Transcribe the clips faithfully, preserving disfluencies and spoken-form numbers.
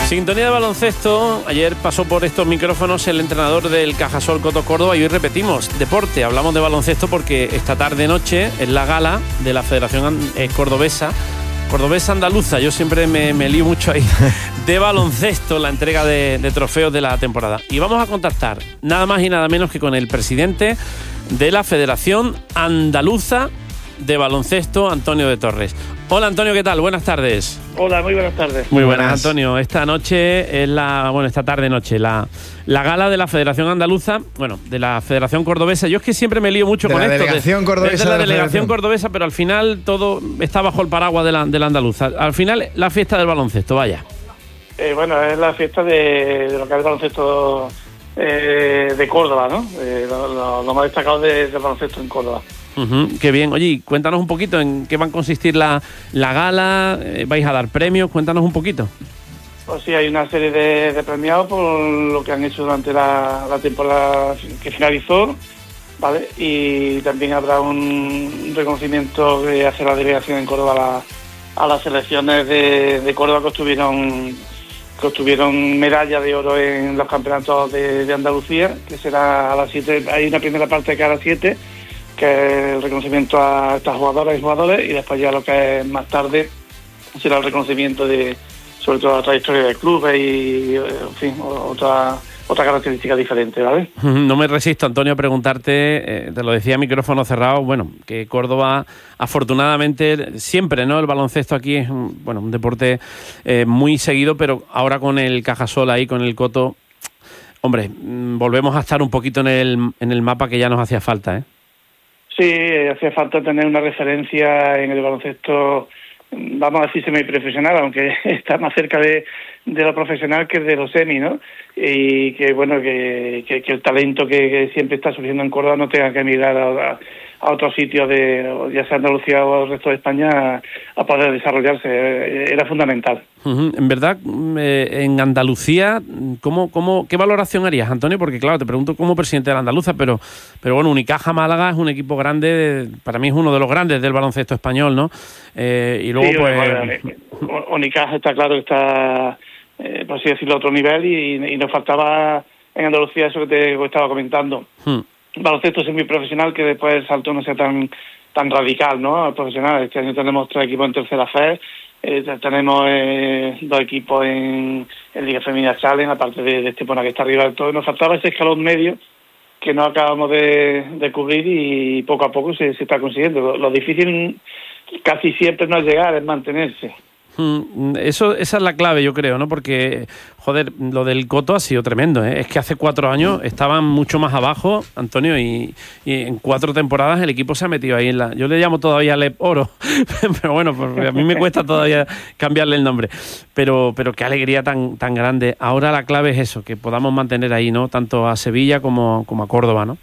Sintonía de baloncesto. Ayer pasó por estos micrófonos el entrenador del Cajasol Coto Córdoba y hoy repetimos, deporte, hablamos de baloncesto porque esta tarde-noche es la gala de la Federación Cordobesa, Cordobesa Andaluza, yo siempre me, me lío mucho ahí, de baloncesto, la entrega de, de trofeos de la temporada. Y vamos a contactar nada más y nada menos que con el presidente de la Federación Andaluza de Baloncesto, Antonio de Torres. Hola Antonio, ¿qué tal? Buenas tardes. Hola, muy buenas tardes. Muy buenas, Antonio. Esta noche es la, bueno, esta tarde noche, la, la gala de la Federación Andaluza, bueno, de la Federación Cordobesa. Yo es que siempre me lío mucho de con la esto. Delegación de, cordobesa es de la, de la Delegación Federación. Cordobesa, pero al final todo está bajo el paraguas de la, de la Andaluza. Al final, la fiesta del baloncesto, vaya. Eh, bueno, es la fiesta de, de lo que es el baloncesto eh, de Córdoba, ¿no? Eh, lo, lo, lo más destacado de, del baloncesto en Córdoba. Uh-huh, qué bien. Oye, cuéntanos un poquito en qué va a consistir la, la gala, eh, vais a dar premios, cuéntanos un poquito. Pues sí, hay una serie de, de premiados por lo que han hecho durante la, la temporada que finalizó, ¿vale? Y también habrá un reconocimiento que hace la delegación en Córdoba a, la, a las selecciones de, de Córdoba que obtuvieron, que obtuvieron medalla de oro en los campeonatos de, de Andalucía, que será a las siete, hay una primera parte que a las siete, que es el reconocimiento a estas jugadoras y jugadores, y después ya lo que es más tarde será el reconocimiento de, sobre todo, la trayectoria del club y, en fin, otra otra característica diferente, ¿vale? No me resisto, Antonio, a preguntarte, eh, te lo decía a micrófono cerrado, bueno, que Córdoba, afortunadamente, siempre, ¿no? El baloncesto aquí es, un, bueno, un deporte eh, muy seguido, pero ahora con el Cajasol ahí, con el Coto, hombre, volvemos a estar un poquito en el, en el mapa que ya nos hacía falta, ¿eh? Sí, hacía falta tener una referencia en el baloncesto, vamos a decir semiprofesional, aunque está más cerca de, de lo profesional que de lo semi, ¿no? Y que bueno, que, que, que el talento que, que siempre está surgiendo en Córdoba no tenga que emigrar a, a, a otros sitios, de, ya sea Andalucía o el resto de España, a, a poder desarrollarse. Era fundamental. Uh-huh. En verdad, eh, en Andalucía, ¿cómo, cómo, ¿qué valoración harías, Antonio? Porque claro, te pregunto como presidente de la Andaluza, pero, pero bueno, Unicaja Málaga es un equipo grande, para mí es uno de los grandes del baloncesto español, ¿no? Eh, y luego sí, pues... Bueno, Unicaja está claro que está, eh, por así decirlo, a otro nivel y, y nos faltaba en Andalucía eso que te estaba comentando. Hmm. Baloncesto semiprofesional, que después el salto no sea tan tan radical, ¿no? Al profesional. Este año tenemos tres equipos en tercera F E, eh, tenemos eh, dos equipos en, en Liga Femenina Challenge, aparte de, de Estepona que está arriba del todo. Nos faltaba ese escalón medio que no acabamos de, de cubrir y poco a poco se, se está consiguiendo. Lo, lo difícil casi siempre no es llegar, es mantenerse. Eso, esa es la clave, yo creo, ¿no? Porque, joder, lo del Coto ha sido tremendo, ¿eh? Es que hace cuatro años estaban mucho más abajo, Antonio, y, y en cuatro temporadas el equipo se ha metido ahí en la... Yo le llamo todavía Lep Oro, pero bueno, porque a mí me cuesta todavía cambiarle el nombre. Pero, pero qué alegría tan, tan grande. Ahora la clave es eso, que podamos mantener ahí, ¿no? Tanto a Sevilla como, como a Córdoba, ¿no?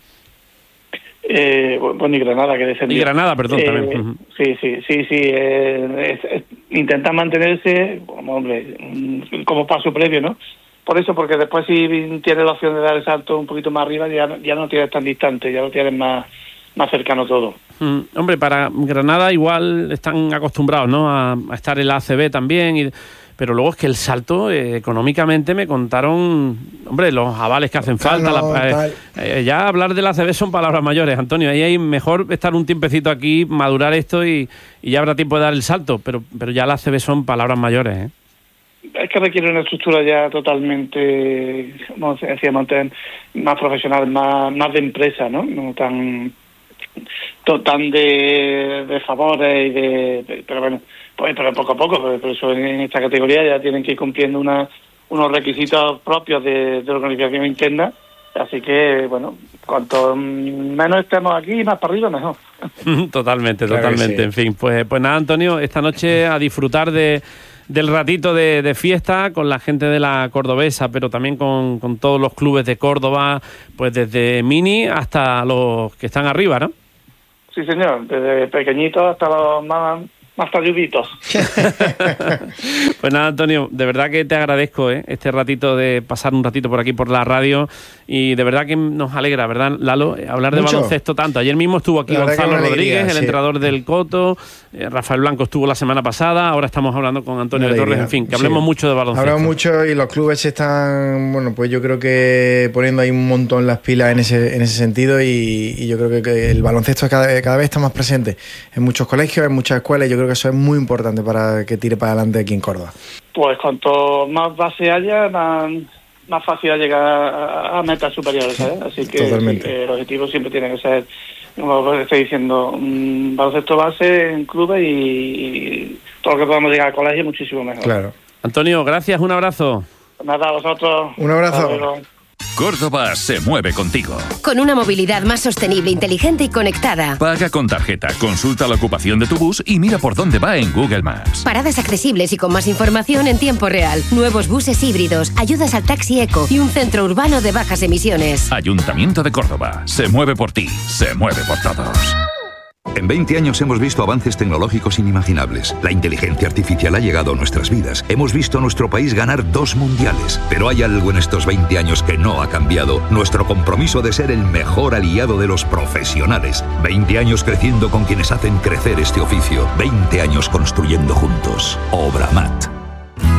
Eh, bueno, y Granada, que descendió. Y Granada, perdón, eh, también. Uh-huh. Sí, sí, sí, sí. Eh, es, es, intentar mantenerse, como, hombre, como paso previo, ¿no? Por eso, porque después si tienes la opción de dar el salto un poquito más arriba, ya, ya no tienes tan distante, ya lo tienes más, más cercano todo. Mm, hombre, para Granada igual están acostumbrados, ¿no? A, a estar en la A C B también, y... pero luego es que el salto, eh, económicamente me contaron, hombre, los avales que hacen falta. Claro, la, eh, eh, ya hablar de la A C B son palabras mayores, Antonio. Ahí hay mejor estar un tiempecito aquí, madurar esto y, y ya habrá tiempo de dar el salto, pero, pero ya la A C B son palabras mayores, ¿eh? Es que requiere una estructura ya totalmente, como decíamos antes, más profesional, más, más de empresa, ¿no? No tan, tan de, de favores y de, de... Pero bueno, pues pero poco a poco, por eso en esta categoría ya tienen que ir cumpliendo una, unos requisitos propios de, de organización interna, así que, bueno, cuanto menos estemos aquí, más para arriba, mejor. Totalmente, Claro totalmente, sí. en fin. Pues, pues nada, Antonio, esta noche a disfrutar de, del ratito de, de fiesta con la gente de la Cordobesa, pero también con, con todos los clubes de Córdoba, pues desde Mini hasta los que están arriba, ¿no? Sí, señor, desde pequeñitos hasta los más más talluditos. Pues nada, Antonio, de verdad que te agradezco ¿eh? este ratito de pasar un ratito por aquí por la radio y de verdad que nos alegra, ¿verdad, Lalo? Hablar de Mucho. baloncesto tanto. Ayer mismo estuvo aquí Gonzalo Rodríguez, el sí. entrenador del Coto, eh, Rafael Blanco estuvo la semana pasada, ahora estamos hablando con Antonio de Torres, en fin, que hablemos sí. mucho de baloncesto. Hablamos mucho y los clubes se están, bueno, pues yo creo que poniendo ahí un montón las pilas en ese en ese sentido y, y yo creo que, que el baloncesto cada, cada vez está más presente en muchos colegios, en muchas escuelas y yo creo que eso es muy importante para que tire para adelante aquí en Córdoba. Pues cuanto más base haya, más, más fácil es llegar a, a metas superiores, ¿sabes? Así que sí, el objetivo siempre tiene que ser, como estoy diciendo, un baloncesto base en clubes y, y todo lo que podamos llegar al colegio muchísimo mejor. Claro. Antonio, gracias, un abrazo. Nada, a vosotros. Un abrazo. Córdoba se mueve contigo. Con una movilidad más sostenible, inteligente y conectada. Paga con tarjeta, consulta la ocupación de tu bus y mira por dónde va en Google Maps. Paradas accesibles y con más información en tiempo real. Nuevos buses híbridos, ayudas al taxi eco y un centro urbano de bajas emisiones. Ayuntamiento de Córdoba. Se mueve por ti, se mueve por todos. En veinte años hemos visto avances tecnológicos inimaginables. La inteligencia artificial ha llegado a nuestras vidas. Hemos visto a nuestro país ganar dos mundiales. Pero hay algo en estos veinte años que no ha cambiado. Nuestro compromiso de ser el mejor aliado de los profesionales. veinte años creciendo con quienes hacen crecer este oficio. veinte años construyendo juntos. Obramat.